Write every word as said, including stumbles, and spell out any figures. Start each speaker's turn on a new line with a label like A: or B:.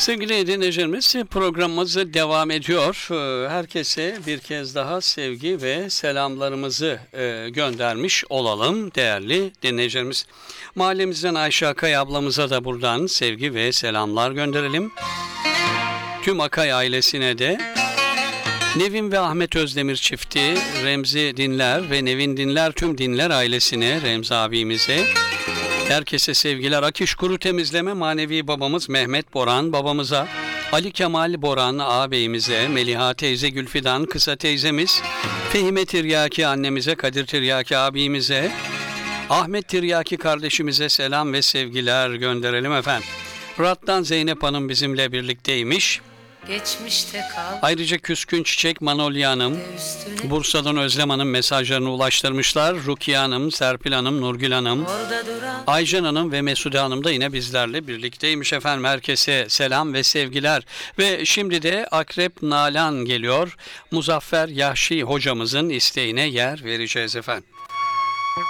A: Sevgili dinleyicilerimiz, programımız devam ediyor. Ee, Herkese bir kez daha sevgi ve selamlarımızı e, göndermiş olalım değerli dinleyicilerimiz. Mahallemizden Ayşe Akay ablamıza da buradan sevgi ve selamlar gönderelim. Tüm Akay ailesine de, Nevin ve Ahmet Özdemir çifti, Remzi Dinler ve Nevin Dinler tüm Dinler ailesine, Remzi abimize, herkese sevgiler. Akiş Kuru Temizleme manevi babamız Mehmet Boran babamıza, Ali Kemal Boran ağabeyimize, Meliha teyze, Gülfidan kısa teyzemiz, Fehime Tiryaki annemize, Kadir Tiryaki abimize, Ahmet Tiryaki kardeşimize selam ve sevgiler gönderelim efendim. Fırat'tan Zeynep Hanım bizimle birlikteymiş.
B: Geçmişte kal.
A: Ayrıca Küskün Çiçek Manolya Hanım, Bursa'dan Özlem Hanım mesajlarını ulaştırmışlar. Rukiye Hanım, Serpil Hanım, Nurgül Hanım, Aycan Hanım ve Mesude Hanım da yine bizlerle birlikteymiş efendim. Herkese selam ve sevgiler. Ve şimdi de Akrep Nalan geliyor. Muzaffer Yahşi hocamızın isteğine yer vereceğiz efendim.